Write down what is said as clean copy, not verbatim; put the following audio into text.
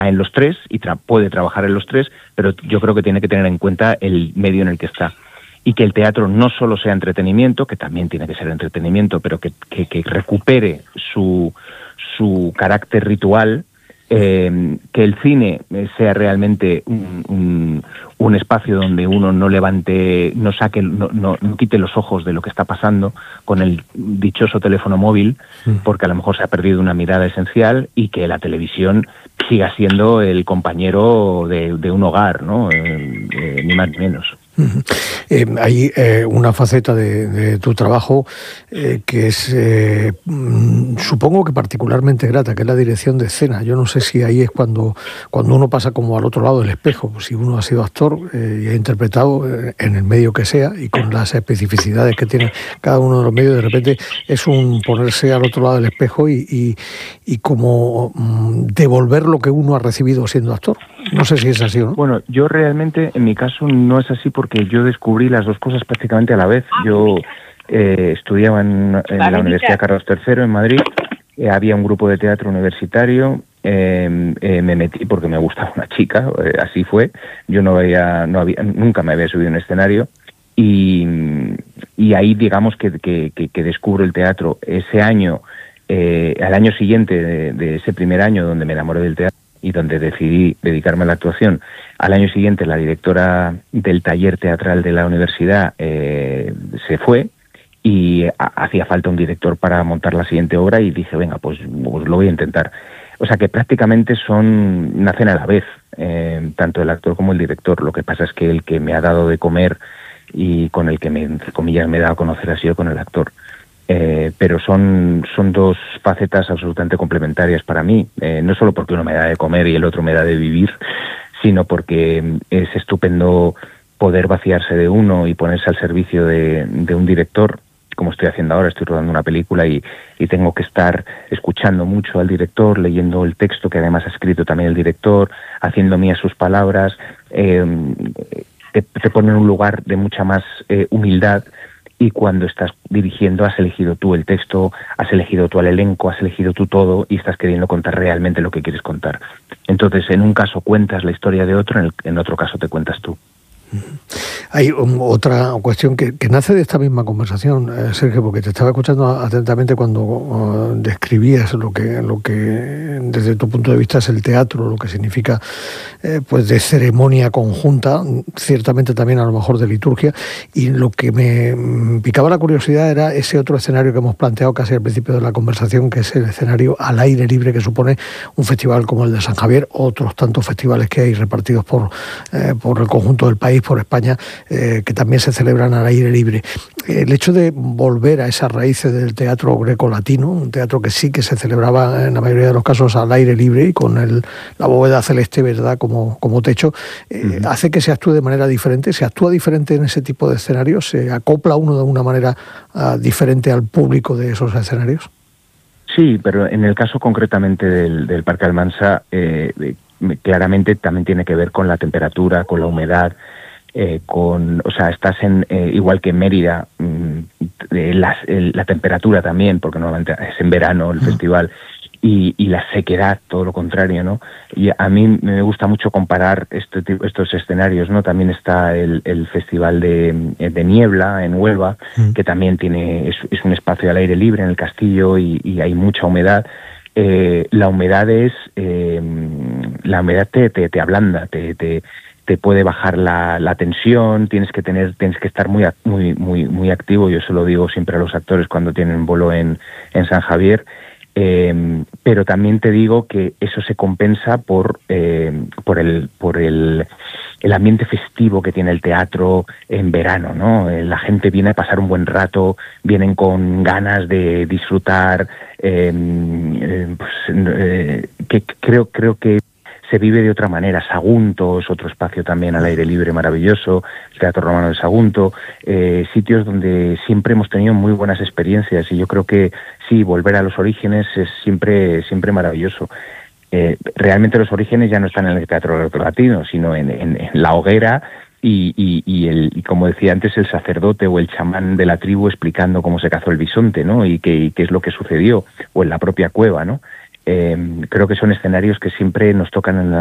en los tres y puede trabajar en los tres, pero yo creo que tiene que tener en cuenta el medio en el que está. Y que el teatro no solo sea entretenimiento, que también tiene que ser entretenimiento, pero que recupere su carácter ritual, que el cine sea realmente un espacio donde uno no levante, no quite los ojos de lo que está pasando con el dichoso teléfono móvil, porque a lo mejor se ha perdido una mirada esencial, y que la televisión siga siendo el compañero de un hogar, ¿no? Ni más ni menos. Hay una faceta de tu trabajo que es, supongo que particularmente grata, que es la dirección de escena. Yo no sé si ahí es cuando uno pasa como al otro lado del espejo. Si uno ha sido actor y ha interpretado en el medio que sea y con las especificidades que tiene cada uno de los medios, de repente es un ponerse al otro lado del espejo y como devolver lo que uno ha recibido siendo actor. No sé si es así o no. Bueno, yo realmente, en mi caso, no es así, porque yo descubrí las dos cosas prácticamente a la vez. Yo estudiaba en la Universidad Carlos III en Madrid, había un grupo de teatro universitario, me metí porque me gustaba una chica, así fue. Yo nunca me había subido a un escenario, y ahí digamos que descubro el teatro. Ese año, al año siguiente de ese primer año donde me enamoré del teatro y donde decidí dedicarme a la actuación, al año siguiente la directora del taller teatral de la universidad se fue, y hacía falta un director para montar la siguiente obra, y dije, venga, pues lo voy a intentar. O sea que prácticamente nacen a la vez, tanto el actor como el director. Lo que pasa es que el que me ha dado de comer y con el que, entre comillas, me he dado a conocer ha sido con el actor. Pero son dos facetas absolutamente complementarias para mí, no solo porque uno me da de comer y el otro me da de vivir, sino porque es estupendo poder vaciarse de uno y ponerse al servicio de un director, como estoy haciendo ahora. Estoy rodando una película y tengo que estar escuchando mucho al director, leyendo el texto que además ha escrito también el director, haciendo mías sus palabras. Te pone en un lugar de mucha más humildad. Y cuando estás dirigiendo, has elegido tú el texto, has elegido tú al elenco, has elegido tú todo, y estás queriendo contar realmente lo que quieres contar. Entonces, en un caso cuentas la historia de otro, en otro caso te cuentas tú. Hay otra cuestión que nace de esta misma conversación, Sergio, porque te estaba escuchando atentamente cuando describías lo que desde tu punto de vista es el teatro, lo que significa pues de ceremonia conjunta, ciertamente también a lo mejor de liturgia, y lo que me picaba la curiosidad era ese otro escenario que hemos planteado casi al principio de la conversación, que es el escenario al aire libre que supone un festival como el de San Javier, otros tantos festivales que hay repartidos por el conjunto del país, por España, que también se celebran al aire libre. El hecho de volver a esas raíces del teatro grecolatino, un teatro que sí que se celebraba en la mayoría de los casos al aire libre y con la bóveda celeste, ¿verdad?, como techo, hace que se actúe de manera diferente. Se actúa diferente en ese tipo de escenarios, se acopla uno de una manera diferente al público de esos escenarios. Sí, pero en el caso concretamente del Parque Almansa, claramente también tiene que ver con la temperatura, con la humedad, estás igual que en Mérida, la temperatura también, porque normalmente es en verano el festival, y la sequedad, todo lo contrario, ¿no? Y a mí me gusta mucho comparar estos escenarios, ¿no? También está el Festival de Niebla en Huelva, que también es un espacio al aire libre en el castillo, y hay mucha humedad. La humedad te ablanda, te puede bajar la tensión, tienes que estar muy activo. Yo se lo digo siempre a los actores cuando tienen bolo en San Javier, pero también te digo que eso se compensa por el ambiente festivo que tiene el teatro en verano, ¿no? La gente viene a pasar un buen rato, vienen con ganas de disfrutar, que creo que se vive de otra manera. Sagunto es otro espacio también al aire libre maravilloso, el Teatro Romano de Sagunto, sitios donde siempre hemos tenido muy buenas experiencias, y yo creo que sí, volver a los orígenes es siempre maravilloso. Realmente los orígenes ya no están en el teatro grecolatino, sino en la hoguera, y como decía antes, el sacerdote o el chamán de la tribu explicando cómo se cazó el bisonte, ¿no? Y qué es lo que sucedió, o en la propia cueva, ¿no? creo que son escenarios que siempre nos tocan en la